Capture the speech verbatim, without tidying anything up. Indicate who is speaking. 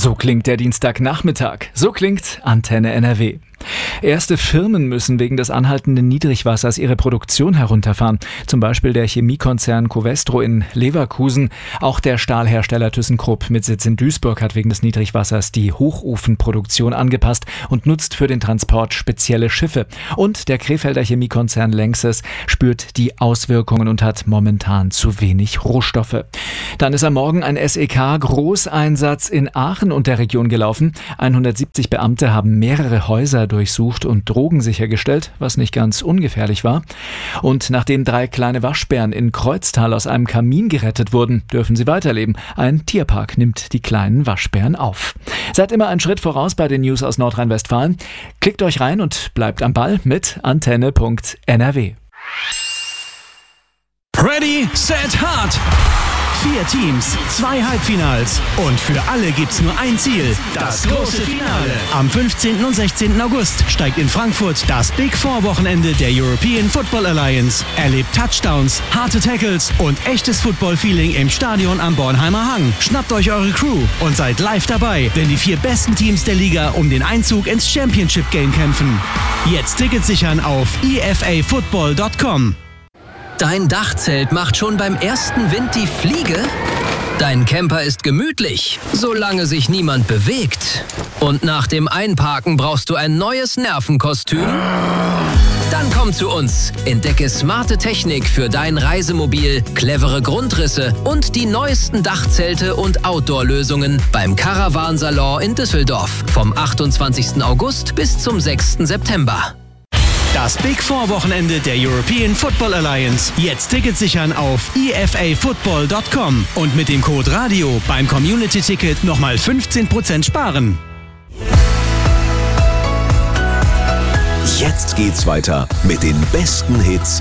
Speaker 1: So klingt der Dienstagnachmittag. So klingt Antenne N R W. Erste Firmen müssen wegen des anhaltenden Niedrigwassers ihre Produktion herunterfahren. Zum Beispiel der Chemiekonzern Covestro in Leverkusen. Auch der Stahlhersteller ThyssenKrupp mit Sitz in Duisburg hat wegen des Niedrigwassers die Hochofenproduktion angepasst und nutzt für den Transport spezielle Schiffe. Und der Krefelder Chemiekonzern Lanxess spürt die Auswirkungen und hat momentan zu wenig Rohstoffe. Dann ist am Morgen ein S E K-Großeinsatz in Aachen und der Region gelaufen. hundertsiebzig Beamte haben mehrere Häuser durchsucht und Drogen sichergestellt, was nicht ganz ungefährlich war. Und nachdem drei kleine Waschbären in Kreuztal aus einem Kamin gerettet wurden, dürfen sie weiterleben. Ein Tierpark nimmt die kleinen Waschbären auf. Seid immer einen Schritt voraus bei den News aus Nordrhein-Westfalen. Klickt euch rein und bleibt am Ball mit antenne punkt n r w.
Speaker 2: Ready, set, hard! Vier Teams, zwei Halbfinals und für alle gibt's nur ein Ziel, das große Finale. Am fünfzehnten und sechzehnten August steigt in Frankfurt das Big Four Wochenende der European Football Alliance. Erlebt Touchdowns, harte Tackles und echtes Football-Feeling im Stadion am Bornheimer Hang. Schnappt euch eure Crew und seid live dabei, wenn die vier besten Teams der Liga um den Einzug ins Championship Game kämpfen. Jetzt Tickets sichern auf i f a football punkt com.
Speaker 3: Dein Dachzelt macht schon beim ersten Wind die Fliege? Dein Camper ist gemütlich, solange sich niemand bewegt. Und nach dem Einparken brauchst du ein neues Nervenkostüm? Dann komm zu uns. Entdecke smarte Technik für dein Reisemobil, clevere Grundrisse und die neuesten Dachzelte und Outdoor-Lösungen beim Caravan-Salon in Düsseldorf vom achtundzwanzigsten August bis zum sechsten September.
Speaker 2: Das Big Four Wochenende der European Football Alliance. Jetzt Tickets sichern auf i f a football punkt com und mit dem Code RADIO beim Community-Ticket nochmal fünfzehn Prozent sparen.
Speaker 4: Jetzt geht's weiter mit den besten Hits